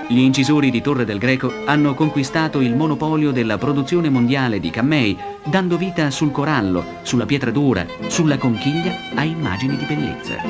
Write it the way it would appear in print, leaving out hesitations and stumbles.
Gli incisori di Torre del Greco hanno conquistato il monopolio della produzione mondiale di cammei, dando vita sul corallo, sulla pietra dura, sulla conchiglia a immagini di bellezza.